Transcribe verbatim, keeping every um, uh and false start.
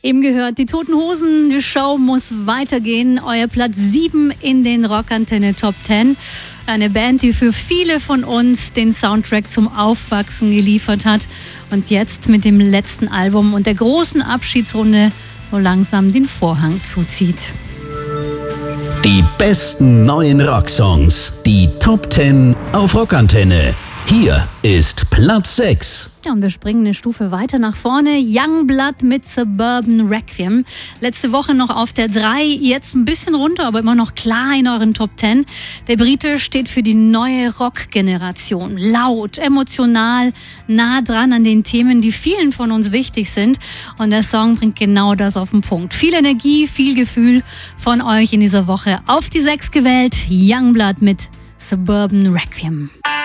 Eben gehört, die Toten Hosen, die Show muss weitergehen. Euer Platz sieben in den Rockantenne Top zehn. Eine Band, die für viele von uns den Soundtrack zum Aufwachsen geliefert hat und jetzt mit dem letzten Album und der großen Abschiedsrunde so langsam den Vorhang zuzieht. Die besten neuen Rocksongs, die Top zehn auf Rockantenne. Hier ist Platz sechs. Ja, und wir springen eine Stufe weiter nach vorne. Youngblood mit Suburban Requiem. Letzte Woche noch auf der drei, jetzt ein bisschen runter, aber immer noch klar in euren Top zehn. Der Brite steht für die neue Rockgeneration. Laut, emotional, nah dran an den Themen, die vielen von uns wichtig sind. Und der Song bringt genau das auf den Punkt. Viel Energie, viel Gefühl von euch in dieser Woche. Auf die sechs gewählt, Youngblood mit Suburban Requiem.